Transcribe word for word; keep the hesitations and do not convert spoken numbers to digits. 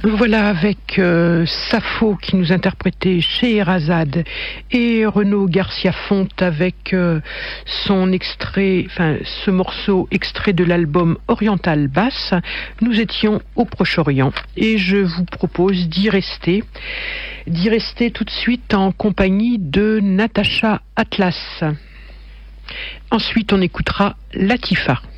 Voilà avec euh, Sappho qui nous interprétait Scheherazade et Renaud Garcia Font avec euh, son extrait, enfin ce morceau extrait de l'album Oriental Bass. Nous étions au Proche-Orient et je vous propose d'y rester, d'y rester tout de suite en compagnie de Natacha Atlas. Ensuite on écoutera Latifa.